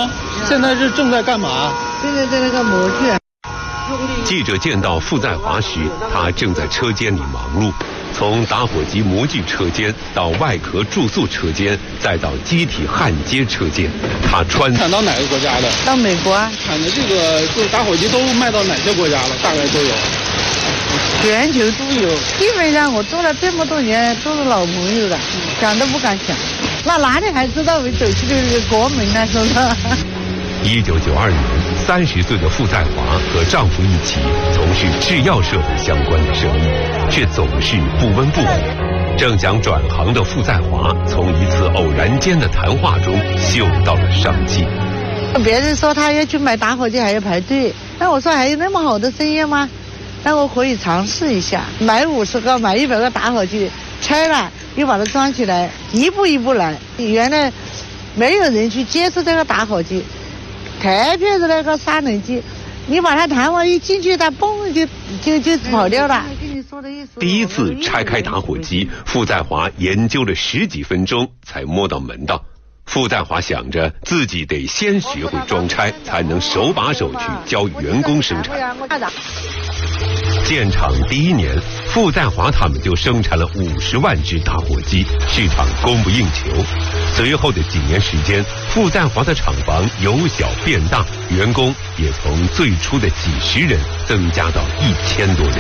长，现在是正在干嘛？ 现在在那个模具。 记者见到傅在华时，他正在车间里忙碌，从打火机模具车间到外壳注塑车间，再到机体焊接车间，他产到哪个国家的？ 到美国啊。 产的这个就是打火机都卖到哪些国家了？大概都有。 全球都有，基本上我做了这么多年都是老朋友了，想都不敢想。那哪里还知道我走去就是国门呢？是不是 ？1992年，30岁的傅在华和丈夫一起从事制药设备相关的生意，却总是不温不火。正想转行的傅在华，从一次偶然间的谈话中嗅到了商机。 别人说他要去买打火机还要排队，那我说还有那么好的生意吗？那我可以尝试一下，买50个、买100个打火机，拆了又把它装起来，一步一步来。原来没有人去接触这个打火机，特别是那个砂轮机，你把它弹完一进去，它嘣就跑掉了。 第一次拆开打火机，傅在华研究了10几分钟才摸到门道。傅在华想着自己得先学会装拆，才能手把手去教员工生产。建厂第1年，傅在华他们就生产了50万只打火机，市场供不应求。随后的几年时间，傅在华的厂房由小变大，员工也从最初的几十人增加到1000多人。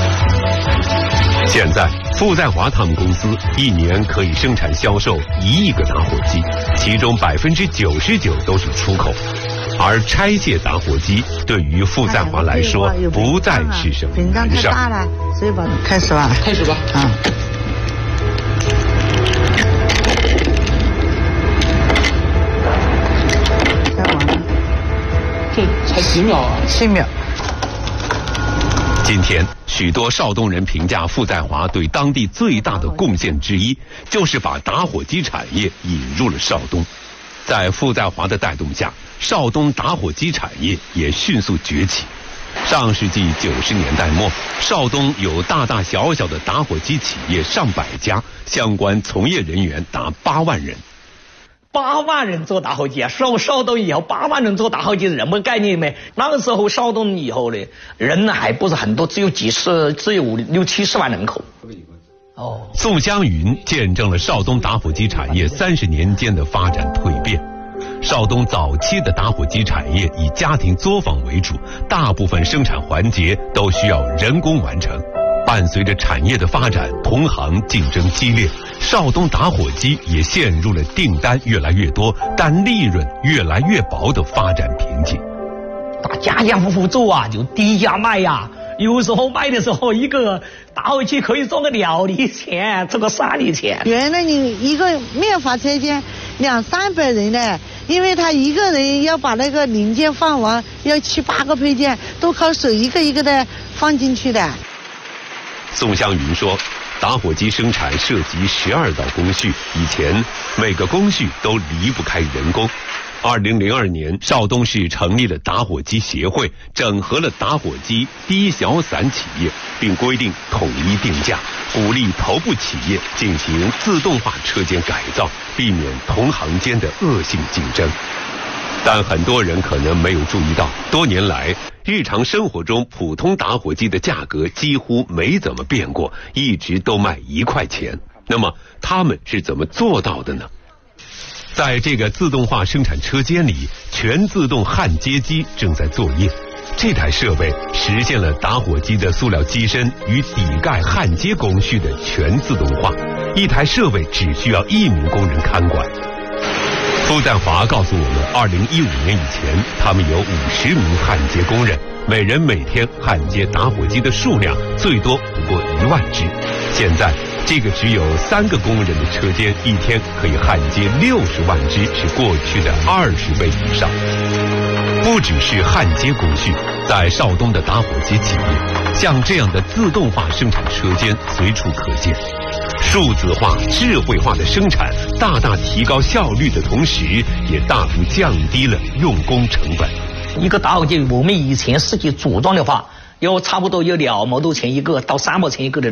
现在，傅在华他们公司1年可以生产销售1亿个打火机，其中99%都是出口。而拆卸打火机对于傅在华来说不再是什么难事。 所以把它开始吧。 开始吧。 拆完了。 这才几秒啊 ？7秒。 今天，许多邵东人评价傅在华对当地最大的贡献之一，就是把打火机产业引入了邵东。在傅在华的带动下，邵东打火机产业也迅速崛起。上世纪90年代末，邵东有大大小小的打火机企业上百家，相关从业人员达8万人。 8万人做打火机啊！邵东以后8万人做打火机是什么概念呢？那个时候邵东以后呢，人呢还不是很多，只有60、60、70万人口。 宋湘云见证了邵东打火机产业30年间的发展蜕变。邵东早期的打火机产业以家庭作坊为主，大部分生产环节都需要人工完成。伴随着产业的发展，同行竞争激烈，邵东打火机也陷入了订单越来越多，但利润越来越薄的发展瓶颈。 家家户户做啊，就低价卖呀。有时候卖的时候，一个打火机可以赚个2厘钱，赚个3厘钱。 原来你一个面发车间200-300人呢，因为他一个人要把那个零件放完，要7、8个配件，都靠手一个一个的放进去的。 宋湘云说，打火机生产涉及12道工序，以前每个工序都离不开人工。2002年，邵东市成立了打火机协会，整合了打火机低小散企业，并规定统一定价，鼓励头部企业进行自动化车间改造，避免同行间的恶性竞争。但很多人可能没有注意到，多年来日常生活中普通打火机的价格几乎没怎么变过，一直都卖1块钱。那么他们是怎么做到的呢？在这个自动化生产车间里，全自动焊接机正在作业。这台设备实现了打火机的塑料机身与底盖焊接工序的全自动化，一台设备只需要1名工人看管。傅在华告诉我们，2015年以前，他们有50名焊接工人，每人每天焊接打火机的数量最多不过1万只。现在这个只有3个工人的车间，一天可以焊接60万只，是过去的20倍以上。不只是焊接工序，在邵东的打火机企业，像这样的自动化生产车间随处可见。数字化、智慧化的生产，大大提高效率的同时，也大幅降低了用工成本。 一个打火机，我们以前实际组装的话，差不多有2毛多钱一个到3毛钱一个的。